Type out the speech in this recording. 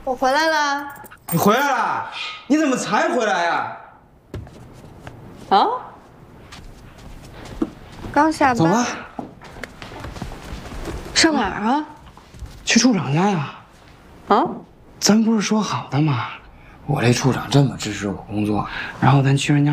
我回来了。 你回来了？你怎么才回来呀？ 啊？刚下班。 走吧。 上哪儿啊？ 去处长家呀。 啊？ 咱不是说好的吗？我这处长这么支持我工作，然后咱去人家